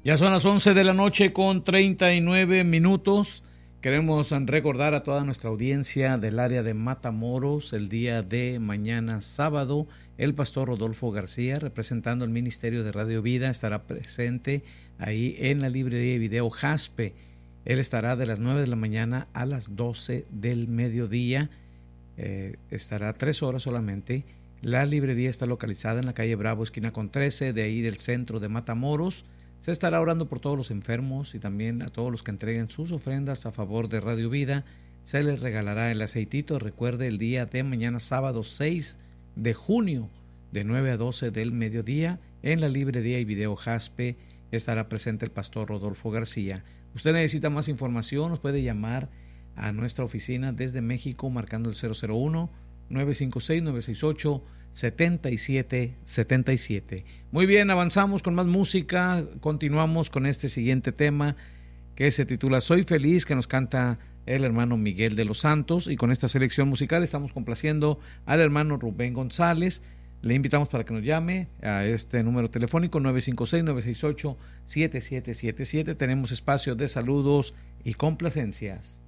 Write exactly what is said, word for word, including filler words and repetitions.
Ya son las once de la noche con treinta y nueve minutos. Queremos recordar a toda nuestra audiencia del área de Matamoros el día de mañana sábado. El pastor Rodolfo García, representando el Ministerio de Radio Vida, estará presente ahí en la librería y video Jaspe. Él estará de las nueve de la mañana a las doce del mediodía. Eh, estará tres horas solamente. La librería está localizada en la calle Bravo, esquina con trece, de ahí del centro de Matamoros. Se estará orando por todos los enfermos y también a todos los que entreguen sus ofrendas a favor de Radio Vida. Se les regalará el aceitito. Recuerde, el día de mañana sábado seis de junio de nueve a doce del mediodía en la librería y video Jaspe estará presente el pastor Rodolfo García. Usted necesita más información, nos puede llamar a nuestra oficina desde México marcando el cero cero uno, nueve cinco seis, nueve seis ocho, siete siete siete siete. Muy bien, avanzamos con más música, continuamos con este siguiente tema que se titula Soy Feliz, que nos canta el hermano Miguel de los Santos, y con esta selección musical estamos complaciendo al hermano Rubén González. Le invitamos para que nos llame a este número telefónico nueve cinco seis, nueve seis ocho, siete siete siete siete. Tenemos espacio de saludos y complacencias.